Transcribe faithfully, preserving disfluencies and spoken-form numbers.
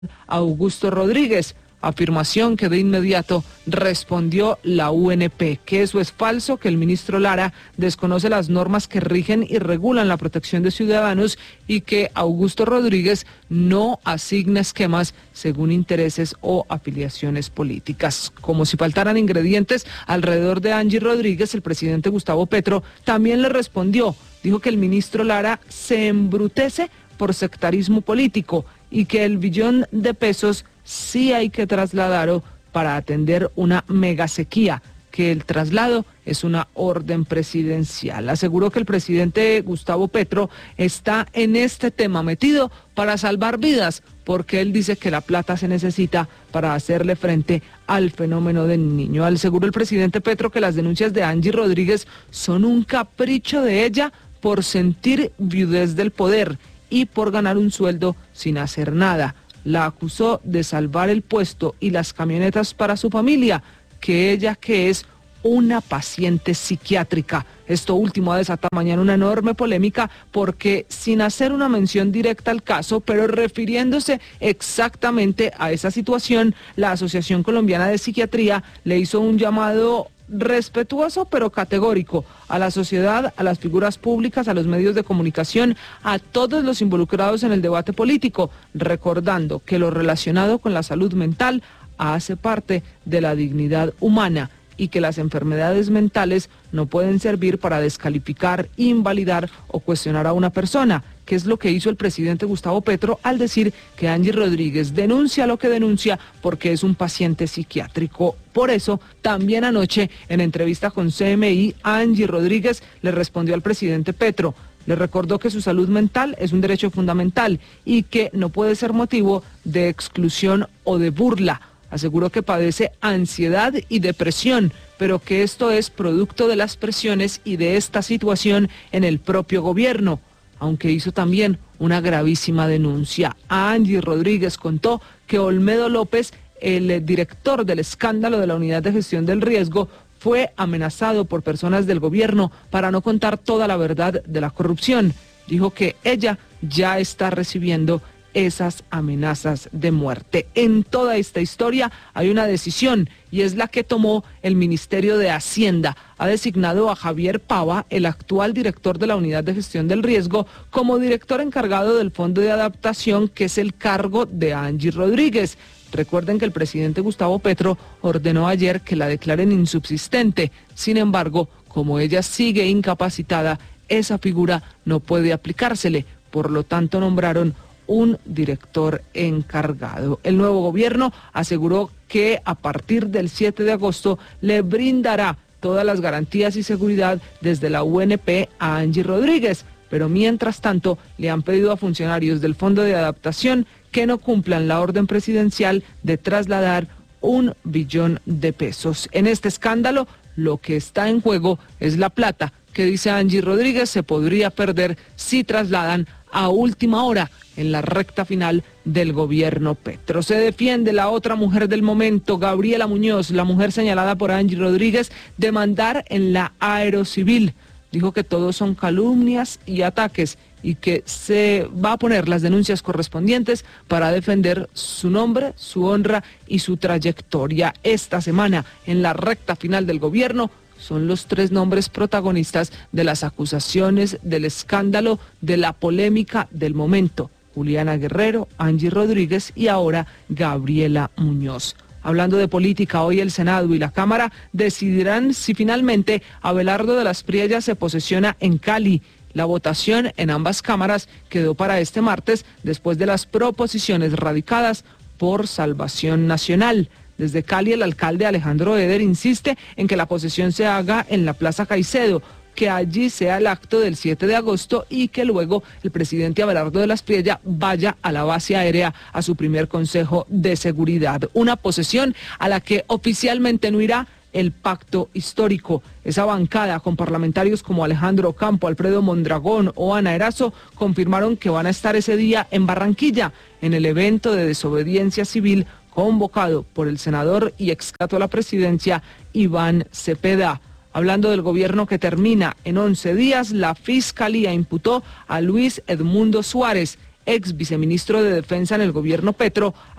Augusto Rodríguez, afirmación que de inmediato respondió la U N P, que eso es falso, que el ministro Lara desconoce las normas que rigen y regulan la protección de ciudadanos y que Augusto Rodríguez no asigna esquemas según intereses o afiliaciones políticas. Como si faltaran ingredientes alrededor de Angie Rodríguez, el presidente Gustavo Petro también le respondió, dijo que el ministro Lara se embrutece por sectarismo político y que el billón de pesos sí hay que trasladarlo para atender una mega sequía, que el traslado es una orden presidencial. Aseguró que el presidente Gustavo Petro está en este tema metido para salvar vidas, porque él dice que la plata se necesita para hacerle frente al fenómeno del niño. Aseguró el presidente Petro que las denuncias de Angie Rodríguez son un capricho de ella por sentir viudez del poder y por ganar un sueldo sin hacer nada. La acusó de salvar el puesto y las camionetas para su familia, que ella que es una paciente psiquiátrica. Esto último ha desatado mañana una enorme polémica porque sin hacer una mención directa al caso, pero refiriéndose exactamente a esa situación, la Asociación Colombiana de Psiquiatría le hizo un llamado respetuoso pero categórico a la sociedad, a las figuras públicas, a los medios de comunicación, a todos los involucrados en el debate político, recordando que lo relacionado con la salud mental hace parte de la dignidad humana y que las enfermedades mentales no pueden servir para descalificar, invalidar o cuestionar a una persona, que es lo que hizo el presidente Gustavo Petro al decir que Angie Rodríguez denuncia lo que denuncia porque es un paciente psiquiátrico. Por eso, también anoche, en entrevista con C M I, Angie Rodríguez le respondió al presidente Petro. Le recordó que su salud mental es un derecho fundamental y que no puede ser motivo de exclusión o de burla. Aseguró que padece ansiedad y depresión, pero que esto es producto de las presiones y de esta situación en el propio gobierno, aunque hizo también una gravísima denuncia. A Angie Rodríguez contó que Olmedo López, el director del escándalo de la Unidad de Gestión del Riesgo, fue amenazado por personas del gobierno para no contar toda la verdad de la corrupción. Dijo que ella ya está recibiendo esas amenazas de muerte. En toda esta historia hay una decisión y es la que tomó el Ministerio de Hacienda. Ha designado a Javier Pava, el actual director de la Unidad de Gestión del Riesgo, como director encargado del Fondo de Adaptación, que es el cargo de Angie Rodríguez. Recuerden que el presidente Gustavo Petro ordenó ayer que la declaren insubsistente. Sin embargo, como ella sigue incapacitada, esa figura no puede aplicársele. Por lo tanto, nombraron un director encargado. El nuevo gobierno aseguró que a partir del siete de agosto le brindará todas las garantías y seguridad desde la U N P a Angie Rodríguez, pero mientras tanto le han pedido a funcionarios del Fondo de Adaptación que no cumplan la orden presidencial de trasladar un billón de pesos. En este escándalo, lo que está en juego es la plata que, dice Angie Rodríguez, se podría perder si trasladan a última hora en la recta final del gobierno Petro. Se defiende la otra mujer del momento, Gabriela Muñoz, la mujer señalada por Angie Rodríguez de mandar en la Aerocivil. Dijo que todos son calumnias y ataques y que se va a poner las denuncias correspondientes para defender su nombre, su honra y su trayectoria. Esta semana, en la recta final del gobierno, son los tres nombres protagonistas de las acusaciones, del escándalo, de la polémica del momento. Juliana Guerrero, Angie Rodríguez y ahora Gabriela Muñoz. Hablando de política, hoy el Senado y la Cámara decidirán si finalmente Abelardo de las Priellas se posesiona en Cali. La votación en ambas cámaras quedó para este martes después de las proposiciones radicadas por Salvación Nacional. Desde Cali, el alcalde Alejandro Eder insiste en que la posesión se haga en la Plaza Caicedo, que allí sea el acto del siete de agosto y que luego el presidente Abelardo de las Priellas vaya a la base aérea a su primer consejo de seguridad. Una posesión a la que oficialmente no irá el pacto histórico. Esa bancada con parlamentarios como Alejandro Campo, Alfredo Mondragón o Ana Erazo confirmaron que van a estar ese día en Barranquilla, en el evento de desobediencia civil convocado por el senador y excandidato a la presidencia Iván Cepeda. Hablando del gobierno que termina en once días, la Fiscalía imputó a Luis Edmundo Suárez, ex viceministro de Defensa en el gobierno Petro,